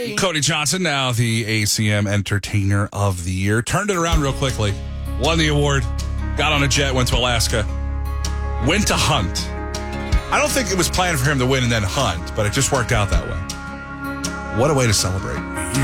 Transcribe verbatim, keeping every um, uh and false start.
Hey. Cody Johnson, now the A C M Entertainer of the Year. Turned it around real quickly. Won the award. Got on a jet, went to Alaska. Went to hunt. I don't think it was planned for him to win and then hunt, but it just worked out that way. What a way to celebrate.